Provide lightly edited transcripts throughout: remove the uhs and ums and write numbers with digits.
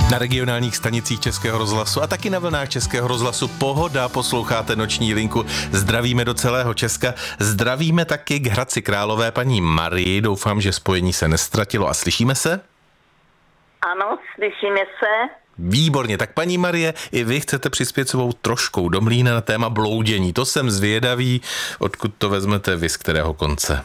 Na regionálních stanicích Českého rozhlasu a taky na vlnách Českého rozhlasu Pohoda posloucháte Noční linku. Zdravíme do celého Česka. Zdravíme taky k Hradci Králové paní Marii. Doufám, že spojení se neztratilo a slyšíme se? Ano, slyšíme se. Výborně, tak paní Marie, i vy chcete přispět svou troškou do mlýna na téma bloudění. To jsem zvědavý, odkud to vezmete vy, z kterého konce?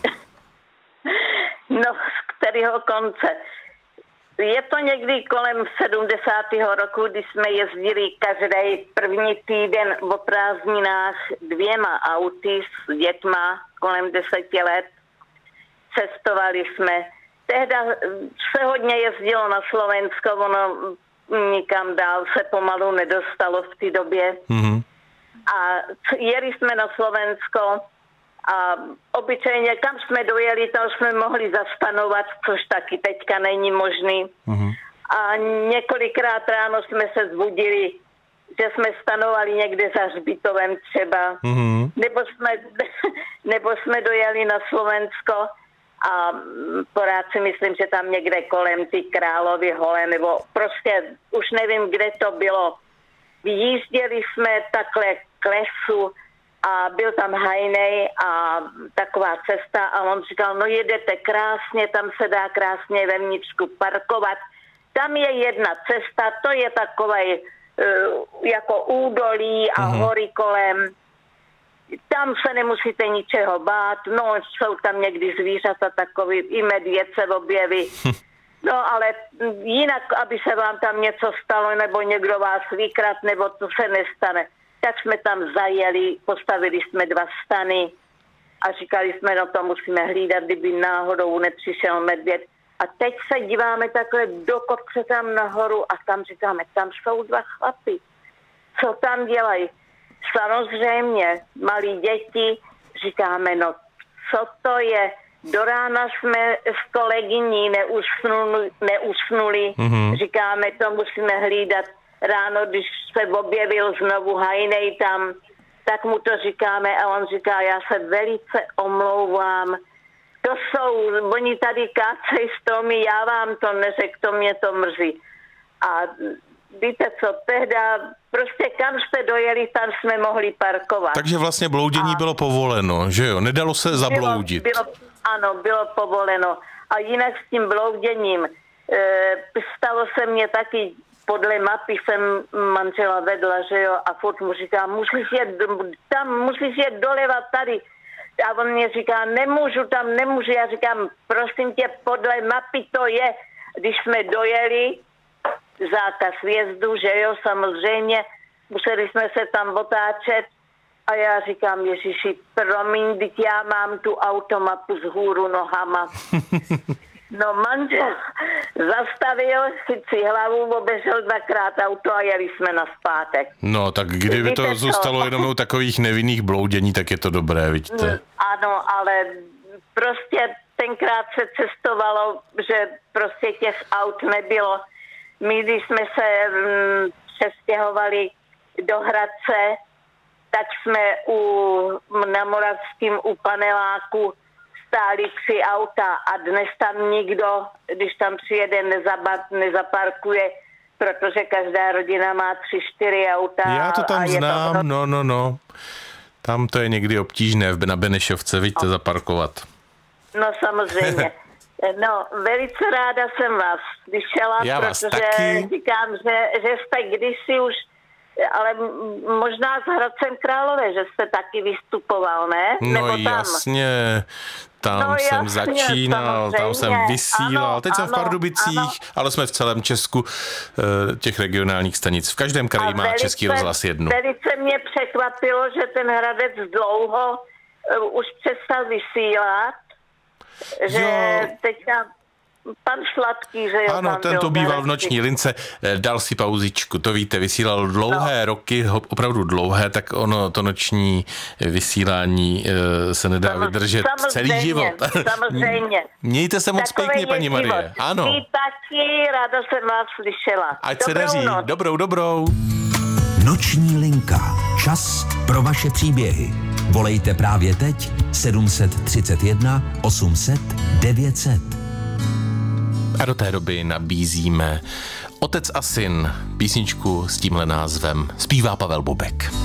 No, z kterého konce? Je to někdy kolem 70. roku, kdy jsme jezdili každý první týden o prázdninách 2 auty s dětma kolem 10 let. Cestovali jsme. Tehda se hodně jezdilo na Slovensko, ono nikam dál se pomalu nedostalo v té době. Mm-hmm. A jeli jsme na Slovensko a obyčejně kam jsme dojeli, tam jsme mohli zastanovat, což taky teďka není možný. Mm-hmm. A několikrát ráno jsme se zbudili, že jsme stanovali někde za hřbitovem třeba. Mm-hmm. Nebo jsme dojeli na Slovensko a pořád si myslím, že tam někde kolem ty Královy hole, nebo prostě už nevím, kde to bylo. Vyjížděli jsme takhle k lesu a byl tam hajnej a taková cesta a on říkal, no jedete krásně, tam se dá krásně vevnitřku parkovat. Tam je jedna cesta, to je takové jako údolí a hory kolem. Tam se nemusíte ničeho bát, no jsou tam někdy zvířata takový, i medvěd se objeví. No ale jinak, aby se vám tam něco stalo, nebo někdo vás vykradl, nebo to se nestane. Tak jsme tam zajeli, postavili jsme 2 stany a říkali jsme, no to musíme hlídat, kdyby náhodou nepřišel medvěd. A teď se díváme takhle do kopce tam nahoru a tam říkáme, tam jsou 2 chlapy. Co tam dělají? Samozřejmě, malí děti, říkáme, no co to je? Do rána jsme s kolegyní neusnuli. Mm-hmm. Říkáme, to musíme hlídat. Ráno, když se objevil znovu hajnej tam, tak mu to říkáme a on říká, já se velice omlouvám. To jsou, oni tady kácejí stromy, já vám to neřekl, to mě to mrzí. A víte co, tehda prostě kam jste dojeli, tam jsme mohli parkovat. Takže vlastně bloudění bylo povoleno, že jo? Nedalo se zabloudit. Ano, bylo povoleno. A jinak s tím blouděním stalo se mně taky, podle mapy jsem manžela vedla, že jo, a furt mu říká, musíš jet doleva tady. A on mě říká, nemůžu. Já říkám, prosím tě, podle mapy to je. Když jsme dojeli, zákaz vjezdu, že jo, samozřejmě, museli jsme se tam otáčet a já říkám, Ježiši, promiň, teď já mám tu automapu vzhůru nohama. No manžel zastavil, si hlavu, obešel 2krát auto a jeli jsme nazpátek. No tak kdyby to zůstalo jenom u takových nevinných bloudění, tak je to dobré, vidíte. Ano, ale prostě tenkrát se cestovalo, že prostě těch aut nebylo. My, když jsme se přestěhovali do Hradce, tak jsme na Moravském u paneláku stáli 3 auta a dnes tam nikdo, když tam přijede, nezaparkuje, protože každá rodina má 3-4 auta. Já to tam znám, no. Tam to je někdy obtížné na Benešovce, vidíte, zaparkovat. No samozřejmě. No, velice ráda jsem vás slyšela, protože říkám, že jste kdysi už, ale možná s Hradcem Králové, že jste taky vystupoval, ne? No nebo jasně, tam jsem začínal, tam jsem vysílal, ano, teď jsem v Pardubicích, ale jsme v celém Česku těch regionálních stanic. V každém kraji má Český rozhlas 1. Velice mě překvapilo, že ten Hradec dlouho už přestal vysílat, že teďka pan Sladký, že jo. Ano, ten tu býval v Noční lince, dal si pauzičku, to víte, vysílal dlouhé roky, opravdu dlouhé, tak ono, to noční vysílání se nedá vydržet celý život. Samozřejmě. Mějte se moc pěkně, paní Marie. Ano. Vy taky, ráda jsem vás slyšela. Ať se daří. Dobrou. Noční linka. Čas pro vaše příběhy. Volejte právě teď 731 800 900. A do té doby nabízíme Otec a syn, písničku s tímhle názvem zpívá Pavel Bobek.